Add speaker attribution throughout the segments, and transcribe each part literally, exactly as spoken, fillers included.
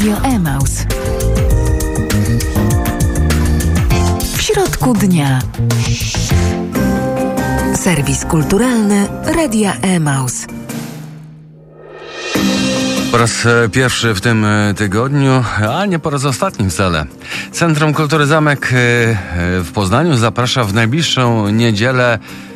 Speaker 1: Radio Emaus. W środku dnia. Serwis kulturalny Radia Emaus.
Speaker 2: Po raz pierwszy w tym tygodniu, a nie po raz ostatni wcale. Centrum Kultury Zamek w Poznaniu zaprasza w najbliższą niedzielę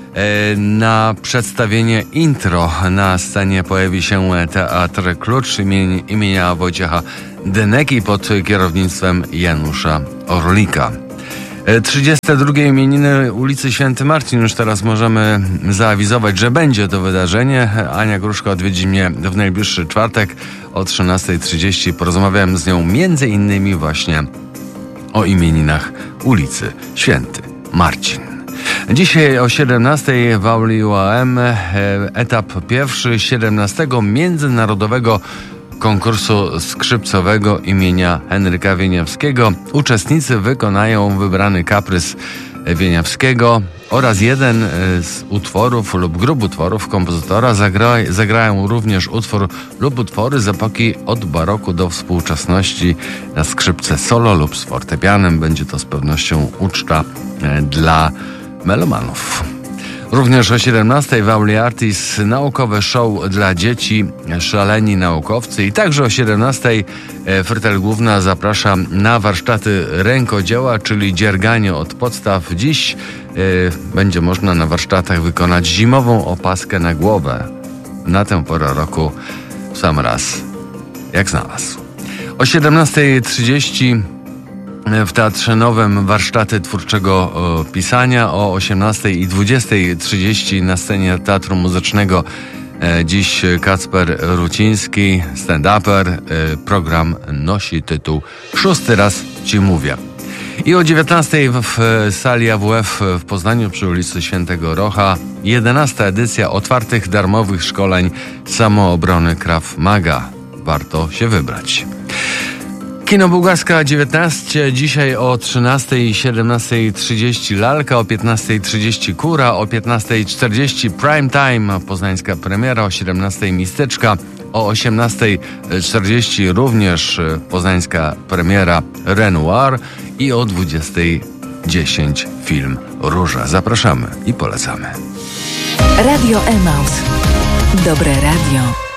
Speaker 2: na przedstawienie intro. Na scenie pojawi się Teatr Klucz imienia Wojciecha Dyneki pod kierownictwem Janusza Orlika. trzydzieste drugie imieniny ulicy Święty Marcin. Już teraz możemy zaawizować, że będzie to wydarzenie. Ania Gruszka odwiedzi mnie w najbliższy czwartek o trzynasta trzydzieści. Porozmawiałem z nią między innymi właśnie o imieninach ulicy Święty Marcin. Dzisiaj o siedemnastej w auli U A M etap pierwszy siedemnastego Międzynarodowego Konkursu Skrzypcowego imienia Henryka Wieniawskiego. Uczestnicy wykonają wybrany kaprys Wieniawskiego oraz jeden z utworów lub grup utworów kompozytora. Zagra, zagrają również utwór lub utwory z epoki od baroku do współczesności na skrzypce solo lub z fortepianem. Będzie to z pewnością uczta dla melomanów. Również o siedemnastej w auli Artis naukowe show dla dzieci, szaleni naukowcy. I także o siedemnastej Frytel Główna zaprasza na warsztaty rękodzieła, czyli dzierganie od podstaw. Dziś y, będzie można na warsztatach wykonać zimową opaskę na głowę. Na tę porę roku w sam raz jak znalazł. O siedemnasta trzydzieści w Teatrze Nowym warsztaty twórczego o, pisania. O osiemnastej i dwudziestej trzydzieści na scenie Teatru Muzycznego e, dziś Kacper Ruciński, stand-uper. E, program nosi tytuł Szósty raz Ci mówię. I o dziewiętnastej w, w sali A W F w Poznaniu przy ulicy Świętego Rocha jedenasta edycja otwartych darmowych szkoleń samoobrony Krav Maga. Warto się wybrać. Kino Bułgarska dziewiętnaście, dzisiaj o trzynastej i siedemnastej trzydzieści Lalka, o piętnastej trzydzieści Kura, o piętnastej czterdzieści Prime Time, poznańska premiera, o siedemnastej Mistyczka, o osiemnastej czterdzieści również poznańska premiera Renoir i o dwudziestej dziesięć film Róża. Zapraszamy i polecamy.
Speaker 1: Radio Emaus. Dobre radio.